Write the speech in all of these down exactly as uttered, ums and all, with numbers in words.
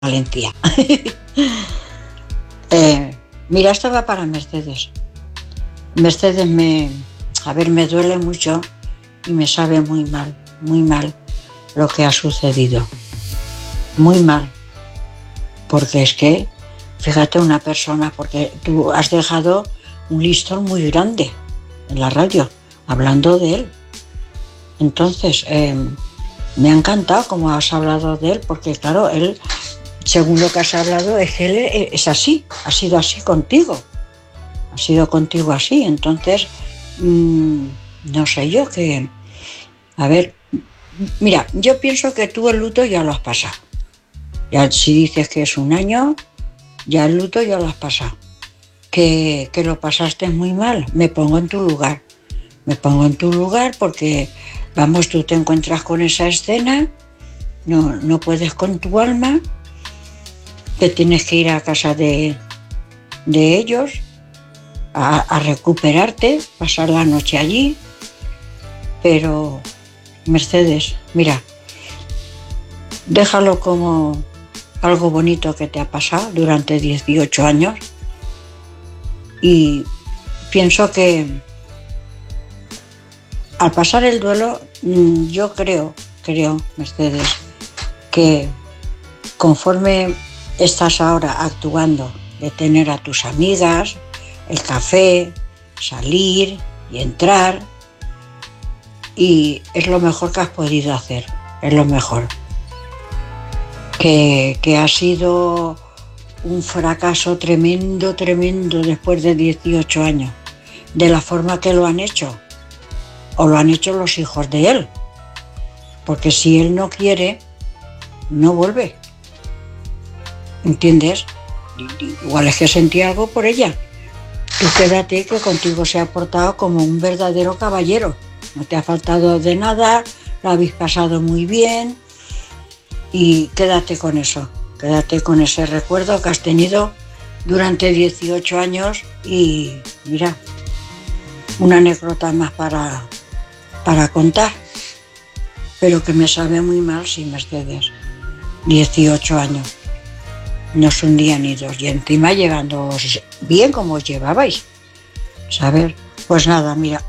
Valencia. eh, mira, esto va para Mercedes. Mercedes me, a ver, me duele mucho y me sabe muy mal, muy mal lo que ha sucedido. Muy mal. Porque es que, fíjate, una persona, porque tú has dejado un listón muy grande en la radio, hablando de él. Entonces, eh, me ha encantado cómo has hablado de él, porque claro, él, según lo que has hablado, es que él es así, ha sido así contigo, ha sido contigo así. Entonces, mmm, no sé yo que, a ver, mira, yo pienso que tú el luto ya lo has pasado. Ya si dices que es un año, ya el luto ya lo has pasado. Que, que lo pasaste muy mal, me pongo en tu lugar. Me pongo en tu lugar porque, vamos, tú te encuentras con esa escena, no, no puedes con tu alma, que tienes que ir a casa de, de ellos a, a recuperarte, pasar la noche allí. Pero, Mercedes, mira, déjalo como algo bonito que te ha pasado durante dieciocho años y pienso que al pasar el duelo, yo creo, creo, Mercedes, que conforme estás ahora actuando de tener a tus amigas, el café, salir y entrar, y es lo mejor que has podido hacer, es lo mejor. Que, que ha sido un fracaso tremendo, tremendo después de dieciocho años, de la forma que lo han hecho. O lo han hecho los hijos de él, porque si él no quiere, no vuelve. ¿Entiendes? Igual es que sentí algo por ella. Tú quédate, que contigo se ha portado como un verdadero caballero. No te ha faltado de nada, lo habéis pasado muy bien y quédate con eso. Quédate con ese recuerdo que has tenido durante dieciocho años y mira, una anécdota más para... para contar, pero que me sabe muy mal, sí, Mercedes. dieciocho años, no es un día ni dos, y encima llegando bien como os llevabais, ¿sabes? Pues nada, mira,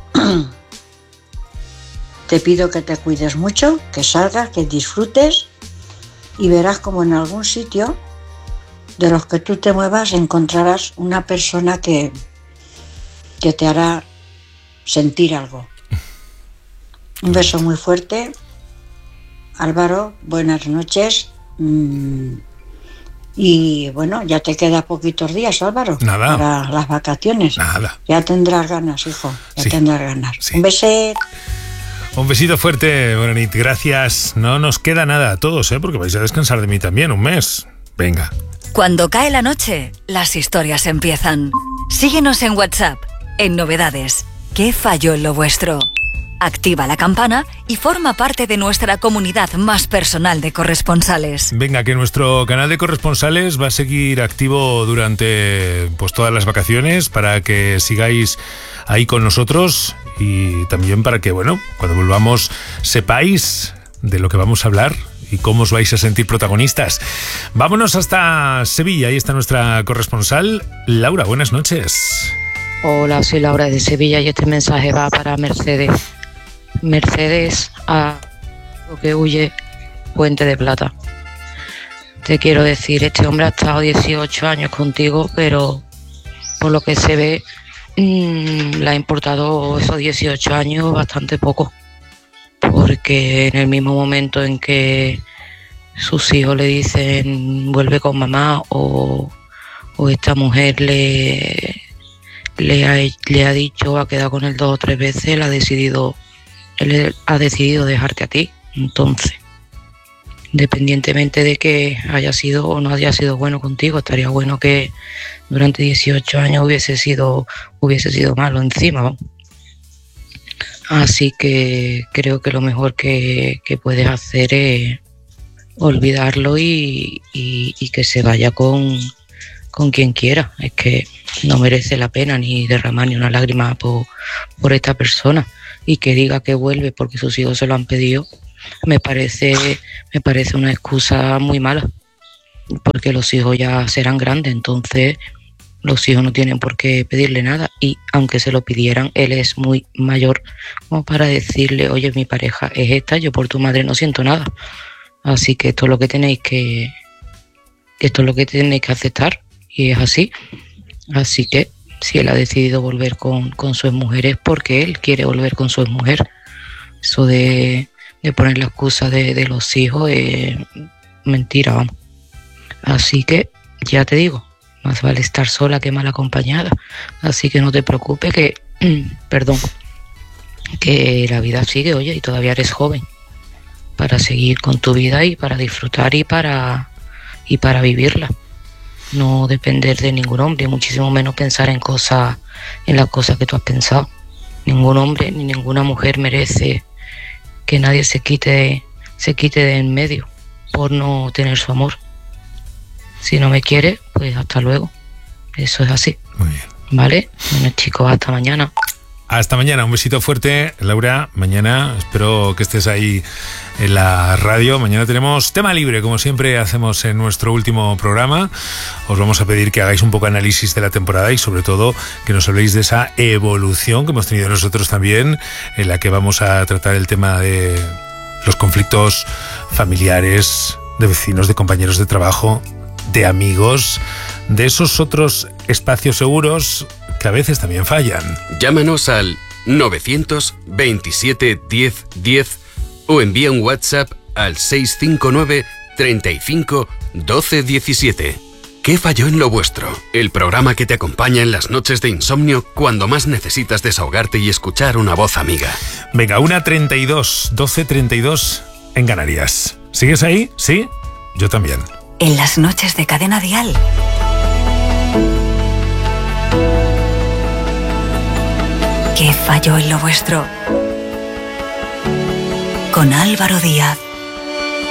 te pido que te cuides mucho, que salgas, que disfrutes, y verás como en algún sitio de los que tú te muevas encontrarás una persona que, que te hará sentir algo. Un beso muy fuerte, Álvaro, buenas noches. Mm, y bueno, ya te queda poquitos días, Álvaro, Nada. para las vacaciones. Nada. Ya tendrás ganas, hijo, ya Sí. tendrás ganas. Sí. Un beso. Un besito fuerte, Bonanit, gracias. No nos queda nada a todos, ¿eh? Porque vais a descansar de mí también, un mes. Venga. Cuando cae la noche, las historias empiezan. Síguenos en WhatsApp, en Novedades. ¿Qué falló en lo vuestro? Activa la campana y forma parte de nuestra comunidad más personal de corresponsales. Venga, que nuestro canal de corresponsales va a seguir activo durante pues todas las vacaciones para que sigáis ahí con nosotros y también para que, bueno, cuando volvamos sepáis de lo que vamos a hablar y cómo os vais a sentir protagonistas. Vámonos hasta Sevilla, ahí está nuestra corresponsal Laura, buenas noches. Hola, soy Laura de Sevilla y este mensaje va para Mercedes. Mercedes, a lo que huye, Puente de Plata. Te quiero decir, este hombre ha estado dieciocho años contigo, pero por lo que se ve, mmm, le ha importado esos dieciocho años bastante poco. Porque en el mismo momento en que sus hijos le dicen vuelve con mamá o, o esta mujer le, le, ha, le ha dicho, ha quedado con él dos o tres veces, él ha decidido Él ha decidido dejarte a ti. Entonces, independientemente de que haya sido o no haya sido bueno contigo, estaría bueno que durante dieciocho años hubiese sido hubiese sido malo encima, ¿no? Así que creo que lo mejor que, que puedes hacer es olvidarlo y, y, y que se vaya con, con quien quiera. Es que no merece la pena ni derramar ni una lágrima por, por esta persona. Y que diga que vuelve porque sus hijos se lo han pedido, me parece, me parece una excusa muy mala. porque los hijos ya serán grandes, entonces los hijos no tienen por qué pedirle nada, y aunque se lo pidieran, él es muy mayor como para decirle, oye, mi pareja es esta, yo por tu madre no siento nada, así que esto es lo que tenéis que esto es lo que tenéis que aceptar, y es así. Así que si él ha decidido volver con, con su exmujer es porque él quiere volver con su exmujer. Eso de, de poner la excusa de, de los hijos es mentira, vamos. Así que ya te digo, más vale estar sola que mal acompañada. Así que no te preocupes que, perdón, que la vida sigue, oye, y todavía eres joven para seguir con tu vida y para disfrutar y para, y para vivirla. No depender de ningún hombre, muchísimo menos pensar en cosas, en las cosas que tú has pensado. Ningún hombre ni ninguna mujer merece que nadie se quite, se quite de en medio por no tener su amor. Si no me quiere, pues hasta luego. Eso es así. Muy bien. ¿Vale? Bueno, chicos, hasta mañana. Hasta mañana, un besito fuerte, Laura. Mañana espero que estés ahí en la radio. Mañana tenemos tema libre, como siempre hacemos en nuestro último programa. Os vamos a pedir que hagáis un poco de análisis de la temporada y sobre todo que nos habléis de esa evolución que hemos tenido nosotros también, en la que vamos a tratar el tema de los conflictos familiares, de vecinos, de compañeros de trabajo, de amigos, de esos otros espacios seguros que a veces también fallan. Llámanos al novecientos veintisiete diez diez o envía un WhatsApp al seis cinco nueve treinta y cinco doce diecisiete. ¿Qué falló en lo vuestro? El programa que te acompaña en las noches de insomnio cuando más necesitas desahogarte y escuchar una voz amiga. Venga, una treinta y dos, doce treinta y dos en Canarias. ¿Sigues ahí? ¿Sí? Yo también. En las noches de Cadena Dial. ¿Qué falló en lo vuestro? Con Álvaro Díaz.